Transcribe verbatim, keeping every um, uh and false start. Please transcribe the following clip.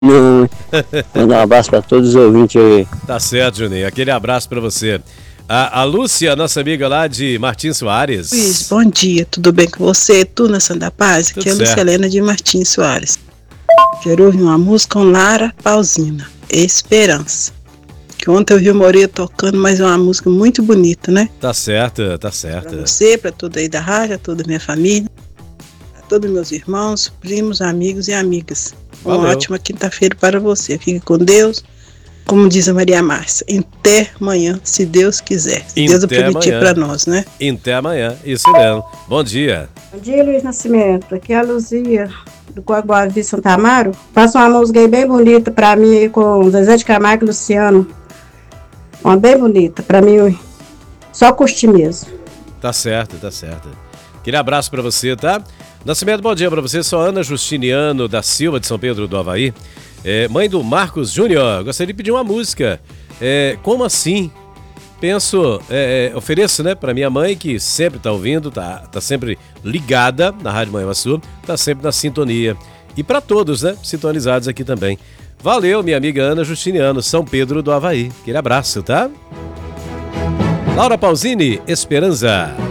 Não. Mandar um abraço para todos os ouvintes aí. Tá certo, Juninho. Aquele abraço para você. A, a Lúcia, nossa amiga lá de Martins Soares. Luiz, bom dia. Tudo bem com você? Tu na Santa Paz? Aqui é a Lúcia Helena de Martins Soares. Quero ouvir uma música com Lara Pausina, Esperança. Que ontem eu vi o Moreira tocando, mas é uma música muito bonita, né? Tá certo, tá certo. Pra você, pra toda aí da rádio, toda a minha família, pra todos meus irmãos, primos, amigos e amigas. Uma Valeu. ótima quinta-feira para você. Fique com Deus. Como diz a Maria Márcia, até amanhã, se Deus quiser. Se Deus o permitir para nós, né? Até amanhã, isso mesmo. Bom dia. Bom dia, Luiz Nascimento. Aqui é a Luzia, do Coaguá de Santa Amaro. Passa uma música aí bem bonita para mim, aí, com Zezé de Camargo e Luciano. Uma bem bonita, para mim, só curtir mesmo. Tá certo, tá certo. Aquele abraço para você, tá? Nascimento, bom dia para você. Sou Ana Justiniano da Silva, de São Pedro do Avaí. É, mãe do Marcos Júnior, gostaria de pedir uma música. É, como assim? Penso, é, ofereço, né, para minha mãe, que sempre tá ouvindo, tá, tá sempre ligada na Rádio Manhã Sua, tá sempre na sintonia. E para todos, né, sintonizados aqui também. Valeu, minha amiga Ana Justiniano, São Pedro do Avaí. Aquele abraço, tá? Laura Pausini, Esperança.